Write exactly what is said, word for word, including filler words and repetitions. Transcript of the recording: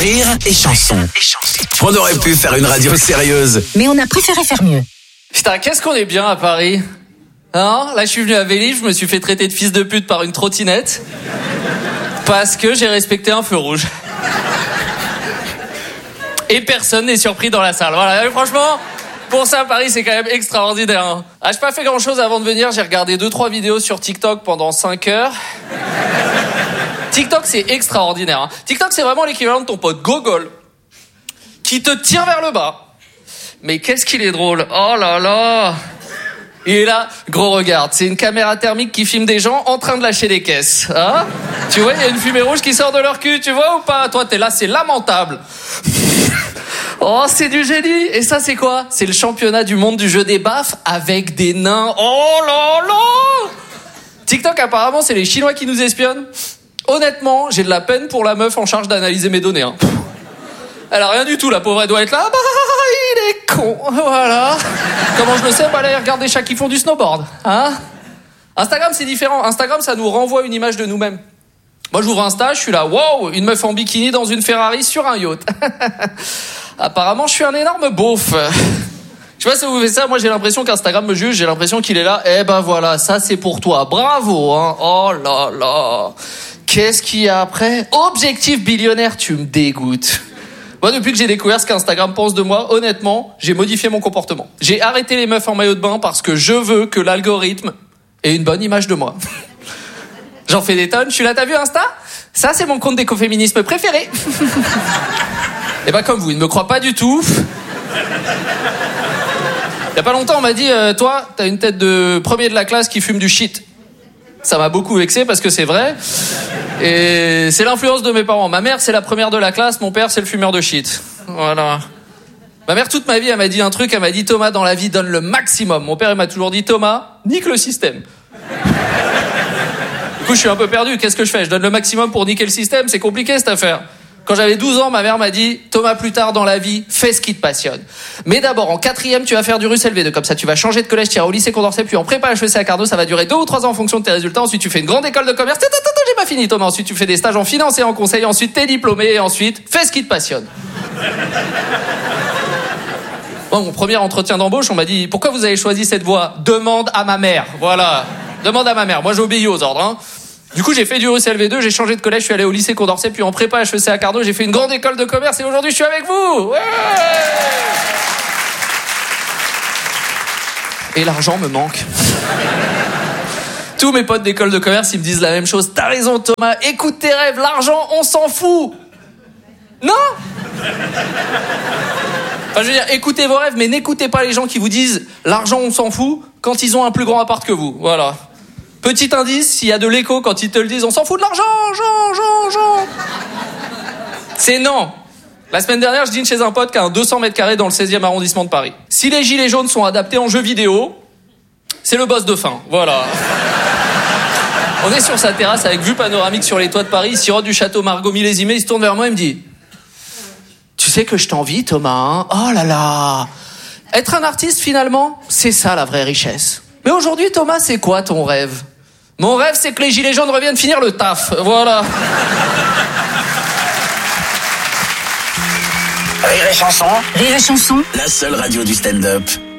Rire et chanson. On aurait pu faire une radio sérieuse, mais on a préféré faire mieux. Putain, qu'est-ce qu'on est bien à Paris. Hein? Là, je suis venu à Vélib, je me suis fait traiter de fils de pute par une trottinette parce que j'ai respecté un feu rouge. Et personne n'est surpris dans la salle. Voilà, et franchement, pour ça, Paris, c'est quand même extraordinaire. Hein. Ah, j'ai pas fait grand-chose avant de venir. J'ai regardé deux trois vidéos sur TikTok pendant cinq heures. TikTok, c'est extraordinaire. Hein. TikTok, c'est vraiment l'équivalent de ton pote Gogol qui te tire vers le bas. Mais qu'est-ce qu'il est drôle. Oh là là. Et là, gros regarde, c'est une caméra thermique qui filme des gens en train de lâcher des caisses. Hein? Tu vois, il y a une fumée rouge qui sort de leur cul, tu vois ou pas? Toi, t'es là, c'est lamentable. Oh, c'est du génie. Et ça, c'est quoi? C'est le championnat du monde du jeu des baffes avec des nains. Oh là là. TikTok, apparemment, c'est les Chinois qui nous espionnent. Honnêtement, j'ai de la peine pour la meuf en charge d'analyser mes données. Hein. Elle a rien du tout, la pauvre, elle doit être là. Bah, il est con. Voilà. Comment je le sais? Bah, là, regarde des chats qui font du snowboard. Hein? Instagram, c'est différent. Instagram, ça nous renvoie une image de nous-mêmes. Moi, j'ouvre Insta, je suis là, wow, une meuf en bikini dans une Ferrari sur un yacht. Apparemment, je suis un énorme beauf. Je sais pas si vous faites ça, moi j'ai l'impression qu'Instagram me juge, j'ai l'impression qu'il est là, eh ben voilà, ça c'est pour toi, bravo, hein. Oh là là. Qu'est-ce qu'il y a après? Objectif billionnaire, tu me dégoûtes. Moi, depuis que j'ai découvert ce qu'Instagram pense de moi, honnêtement, j'ai modifié mon comportement. J'ai arrêté les meufs en maillot de bain parce que je veux que l'algorithme ait une bonne image de moi. J'en fais des tonnes. Je suis là, t'as vu Insta? Ça, c'est mon compte d'écoféminisme préféré. Et bah, comme vous, il ne me croit pas du tout. Il y a pas longtemps, on m'a dit, euh, toi, t'as une tête de premier de la classe qui fume du shit. Ça m'a beaucoup vexé parce que c'est vrai. Et c'est l'influence de mes parents. Ma mère, c'est la première de la classe. Mon père, c'est le fumeur de shit. Voilà. Ma mère, toute ma vie, elle m'a dit un truc. Elle m'a dit, Thomas, dans la vie, donne le maximum. Mon père, il m'a toujours dit, Thomas, nique le système. Du coup, je suis un peu perdu. Qu'est-ce que je fais? Je donne le maximum pour niquer le système? C'est compliqué, cette affaire. Quand j'avais douze ans, ma mère m'a dit, Thomas, plus tard dans la vie, fais ce qui te passionne. Mais d'abord, en quatrième, tu vas faire du russe L V deux. Comme ça, tu vas changer de collège, tu iras au lycée Condorcet, puis en prépa H E C à Carnot. Ça va durer deux ou trois ans en fonction de tes résultats. Ensuite, tu fais une grande école de commerce. J'ai pas fini, Thomas. Ensuite, tu fais des stages en finance et en conseil. Ensuite, t'es diplômé. Et ensuite, fais ce qui te passionne. Bon, mon premier entretien d'embauche, on m'a dit, pourquoi vous avez choisi cette voie? Demande à ma mère. Voilà. Demande à ma mère. Moi, j'obéis aux ordres, hein. Du coup, j'ai fait du russe L V deux, j'ai changé de collège, je suis allé au lycée Condorcet, puis en prépa H E C à Carnot, j'ai fait une grande école de commerce et aujourd'hui, je suis avec vous. Ouais. Et l'argent me manque. Tous mes potes d'école de commerce, ils me disent la même chose. T'as raison, Thomas, écoute tes rêves, l'argent, on s'en fout. Non. Enfin, je veux dire, écoutez vos rêves, mais n'écoutez pas les gens qui vous disent l'argent, on s'en fout, quand ils ont un plus grand appart que vous. Voilà. Petit indice, s'il y a de l'écho quand ils te le disent, on s'en fout de l'argent, Jean, Jean, Jean. C'est non. La semaine dernière, je dîne chez un pote qui a un deux cents mètres carrés dans le seizième arrondissement de Paris. Si les gilets jaunes sont adaptés en jeux vidéo, c'est le boss de fin. Voilà. On est sur sa terrasse avec vue panoramique sur les toits de Paris, il sirote du château Margaux millésimé, il se tourne vers moi et me dit, tu sais que je t'envie, Thomas, hein? Oh là là. Être un artiste, finalement, c'est ça la vraie richesse. Mais aujourd'hui, Thomas, c'est quoi ton rêve? Mon rêve, c'est que les gilets jaunes reviennent finir le taf. Voilà. Rire et chanson. Rire et chanson. La seule radio du stand-up.